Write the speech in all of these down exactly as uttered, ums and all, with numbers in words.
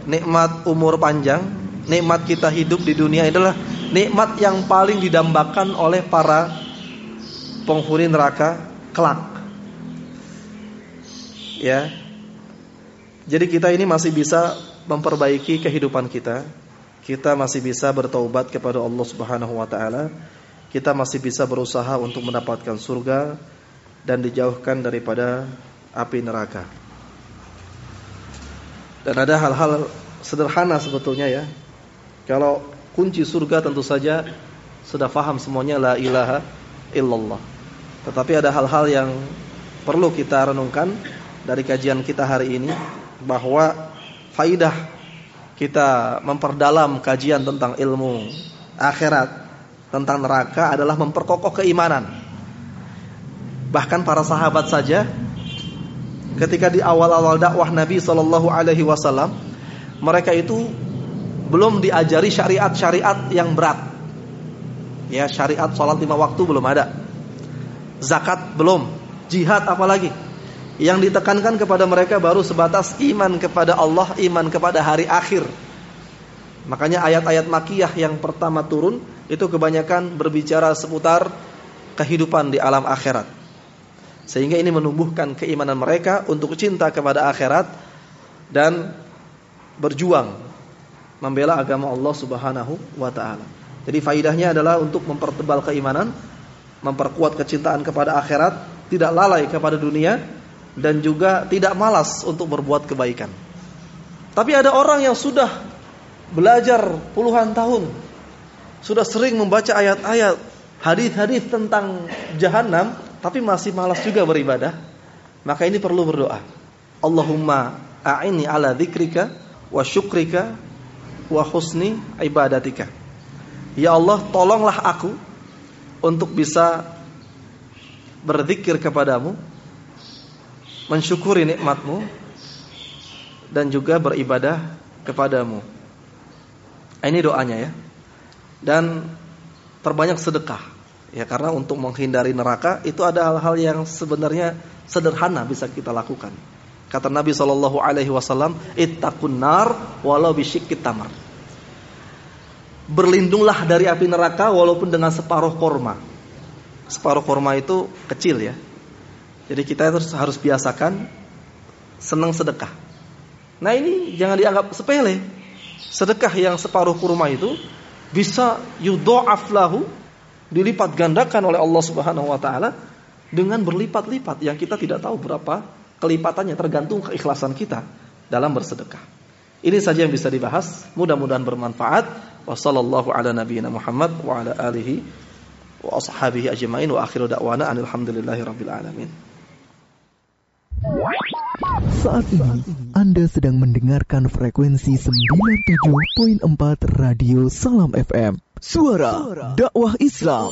nikmat umur panjang, nikmat kita hidup di dunia adalah nikmat yang paling didambakan oleh para penghuni neraka kelak. Ya. Jadi kita ini masih bisa memperbaiki kehidupan kita. Kita masih bisa bertaubat kepada Allah Subhanahu wa taala. Kita masih bisa berusaha untuk mendapatkan surga dan dijauhkan daripada api neraka. Dan ada hal-hal sederhana sebetulnya ya. Kalau kunci surga tentu saja sudah faham semuanya, la ilaha illallah. Tetapi ada hal-hal yang perlu kita renungkan dari kajian kita hari ini, bahwa faidah kita memperdalam kajian tentang ilmu akhirat, tentang neraka adalah memperkokoh keimanan. Bahkan para sahabat saja ketika di awal-awal dakwah Nabi sallallahu alaihi wasallam, mereka itu belum diajari syariat-syariat yang berat. Ya, syariat salat lima waktu belum ada. Zakat belum, jihad apalagi. Yang ditekankan kepada mereka baru sebatas iman kepada Allah, iman kepada hari akhir. Makanya ayat-ayat Makkiyah yang pertama turun itu kebanyakan berbicara seputar kehidupan di alam akhirat. Sehingga ini menumbuhkan keimanan mereka untuk cinta kepada akhirat dan berjuang membela agama Allah Subhanahu wa taala. Jadi faidahnya adalah untuk mempertebal keimanan, memperkuat kecintaan kepada akhirat, tidak lalai kepada dunia, dan juga tidak malas untuk berbuat kebaikan. Tapi ada orang yang sudah belajar puluhan tahun, sudah sering membaca ayat-ayat, hadis-hadis tentang jahanam, tapi masih malas juga beribadah. Maka ini perlu berdoa. Allahumma a'inni ala dzikrika wa syukrika wa husni ibadatika. Ya Allah, tolonglah aku untuk bisa berzikir kepadamu, mensyukuri nikmatmu, dan juga beribadah kepadamu. Ini doanya ya. Dan perbanyak sedekah. Ya, karena untuk menghindari neraka itu ada hal-hal yang sebenarnya sederhana bisa kita lakukan. Kata Nabi sallallahu alaihi wasallam, ittaqun nar walau bisyiqqit tamar. Berlindunglah dari api neraka walaupun dengan separuh korma. Separuh korma itu kecil ya. Jadi kita harus harus biasakan senang sedekah. Nah, ini jangan dianggap sepele. Sedekah yang separuh kurma itu bisa yudha'af lahu, dilipat gandakan oleh Allah Subhanahu wa taala dengan berlipat-lipat yang kita tidak tahu berapa kelipatannya, tergantung keikhlasan kita dalam bersedekah. Ini saja yang bisa dibahas, mudah-mudahan bermanfaat. Wa sallallahu ala nabiyyina Muhammad wa ala alihi wa ashabihi ajma'in wa akhiru da'wana alhamdulillahi rabbil alamin. Saat ini Anda sedang mendengarkan frekuensi sembilan puluh tujuh koma empat Radio Salam F M, Suara Dakwah Islam.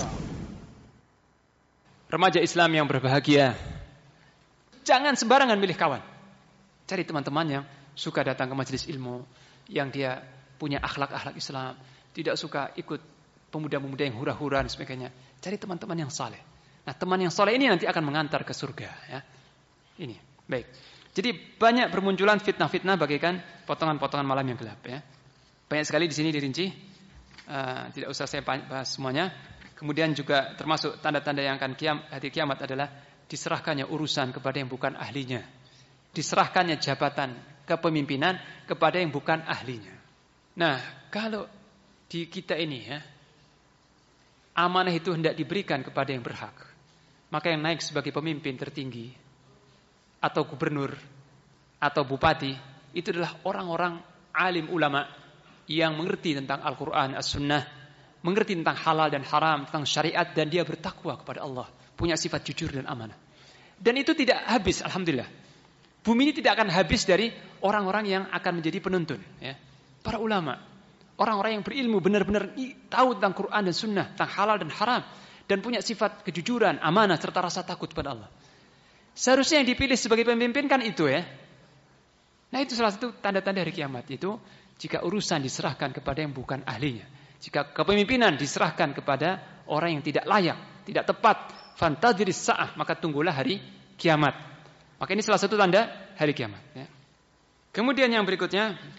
Remaja Islam yang berbahagia, jangan sembarangan milih kawan. Cari teman-teman yang suka datang ke majelis ilmu, yang dia punya akhlak-akhlak Islam, tidak suka ikut pemuda-pemuda yang hura-hura dan sebagainya. Cari teman-teman yang saleh. Nah, teman yang saleh ini nanti akan mengantar ke surga ya. Ini, baik. Jadi banyak bermunculan fitnah-fitnah bagaikan potongan-potongan malam yang gelap ya. Banyak sekali di sini dirinci. Uh, tidak usah saya bahas semuanya. Kemudian juga termasuk tanda-tanda yang akan kiam, hari kiamat adalah diserahkannya urusan kepada yang bukan ahlinya. Diserahkannya jabatan kepemimpinan kepada yang bukan ahlinya. Nah, kalau di kita ini ya, amanah itu hendak diberikan kepada yang berhak, maka yang naik sebagai pemimpin tertinggi atau gubernur atau bupati itu adalah orang-orang alim ulama yang mengerti tentang Al-Quran, As-Sunnah, mengerti tentang halal dan haram, tentang syariat, dan dia bertakwa kepada Allah, punya sifat jujur dan amanah. Dan itu tidak habis, alhamdulillah. Bumi ini tidak akan habis dari orang-orang yang akan menjadi penuntun ya. Para ulama, orang-orang yang berilmu, benar-benar tahu tentang Quran dan Sunnah, tentang halal dan haram, dan punya sifat kejujuran, amanah, serta rasa takut kepada Allah. Seharusnya yang dipilih sebagai pemimpin kan itu ya. Nah, itu salah satu tanda-tanda hari kiamat, itu jika urusan diserahkan kepada yang bukan ahlinya. Jika kepemimpinan diserahkan kepada orang yang tidak layak, tidak tepat, fantadhiris sa'ah, maka tunggulah hari kiamat. Maka ini salah satu tanda hari kiamat ya. Kemudian yang berikutnya,